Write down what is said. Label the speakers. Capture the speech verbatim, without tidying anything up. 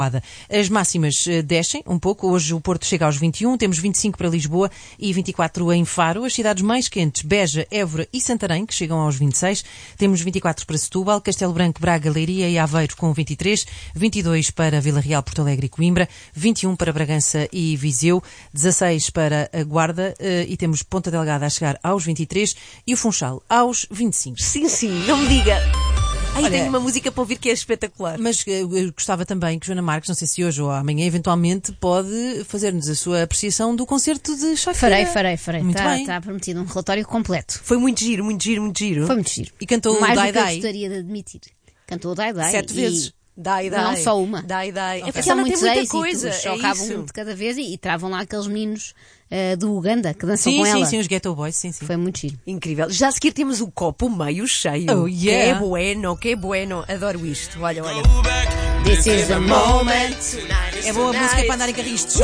Speaker 1: As máximas uh, descem um pouco. Hoje o Porto chega aos vinte e um, temos vinte e cinco para Lisboa e vinte e quatro em Faro. As cidades mais quentes, Beja, Évora e Santarém, que chegam aos vinte e seis. Temos vinte e quatro para Setúbal, Castelo Branco, Braga, Leiria e Aveiro com vinte e três. vinte e dois para Vila Real, Porto Alegre e Coimbra. vinte e um para Bragança e Viseu. dezasseis para a Guarda uh, e temos Ponta Delgada a chegar aos vinte e três e o Funchal aos vinte e cinco.
Speaker 2: Sim, sim, não me diga. Ai,
Speaker 1: Olha,
Speaker 2: tenho uma música para ouvir que é espetacular.
Speaker 1: Mas eu, eu gostava também que Joana Marques, não sei se hoje ou amanhã, eventualmente pode fazer-nos a sua apreciação do concerto de Shakira.
Speaker 3: Farei, farei, farei.
Speaker 1: Muito
Speaker 3: Está
Speaker 1: bem.
Speaker 3: tá prometido um relatório completo.
Speaker 2: Foi muito giro, muito giro, muito giro.
Speaker 3: Foi muito giro.
Speaker 1: E cantou
Speaker 3: Mais
Speaker 1: o
Speaker 3: do
Speaker 1: Dai
Speaker 3: que eu
Speaker 1: Dai.
Speaker 3: gostaria de admitir. Cantou o Dai Dai.
Speaker 1: Sete
Speaker 3: e...
Speaker 1: vezes.
Speaker 2: Dai, dai.
Speaker 3: Não, só uma.
Speaker 2: Dai, dai. É
Speaker 3: Okay.
Speaker 2: porque
Speaker 3: São
Speaker 2: ela tem
Speaker 3: muitos
Speaker 2: muita
Speaker 3: êxitos,
Speaker 2: coisa.
Speaker 3: só
Speaker 2: É
Speaker 3: acabam
Speaker 2: isso.
Speaker 3: um de cada vez e, e travam lá aqueles meninos uh, do Uganda que dançam
Speaker 1: Sim,
Speaker 3: com
Speaker 1: sim,
Speaker 3: ela.
Speaker 1: sim, os Ghetto Boys, sim, sim.
Speaker 3: Foi muito giro.
Speaker 2: Incrível. Já a seguir temos o copo meio cheio.
Speaker 1: Oh,
Speaker 2: Que
Speaker 1: yeah.
Speaker 2: é bueno, que é bueno. Adoro isto. Olha, olha.
Speaker 3: This is the moment.
Speaker 1: É boa música para andar em carrinhos de